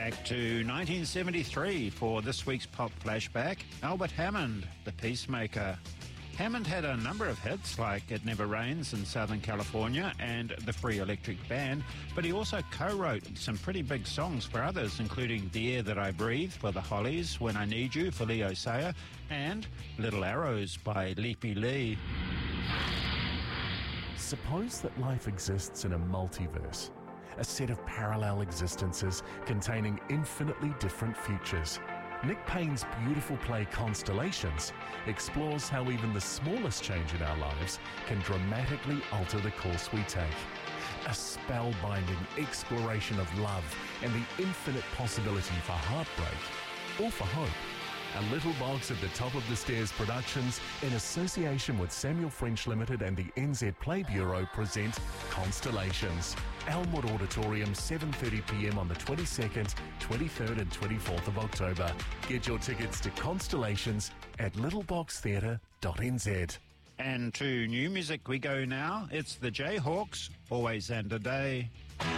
Back to 1973 for this week's Pop Flashback. Albert Hammond, The Peacemaker. Hammond had a number of hits like It Never Rains in Southern California and The Free Electric Band, but he also co-wrote some pretty big songs for others, including The Air That I Breathe for the Hollies, When I Need You for Leo Sayer, and Little Arrows by Leafy Lee. Suppose that life exists in a multiverse, a set of parallel existences containing infinitely different futures. Nick Payne's beautiful play Constellations explores how even the smallest change in our lives can dramatically alter the course we take. A spellbinding exploration of love and the infinite possibility for heartbreak or for hope. A Little Box at the Top of the Stairs Productions, in association with Samuel French Limited and the NZ Play Bureau, present Constellations. Elmwood Auditorium, 7:30pm on the 22nd, 23rd and 24th of October. Get your tickets to Constellations at littleboxtheatre.nz. And to new music we go now. It's the Jayhawks, Always and a Day.